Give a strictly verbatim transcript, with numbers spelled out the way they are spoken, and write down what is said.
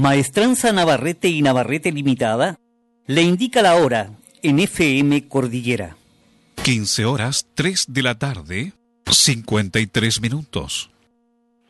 Maestranza Navarrete y Navarrete Limitada le indica la hora en F M Cordillera. quince horas tres de la tarde, cincuenta y tres minutos.